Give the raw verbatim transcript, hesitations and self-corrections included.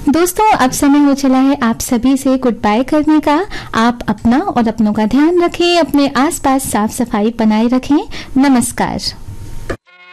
दोस्तों अब समय हो चला है आप सभी से गुड बाय करने का। आप अपना और अपनों का ध्यान रखें, अपने आसपास साफ सफाई बनाए रखें। नमस्कार।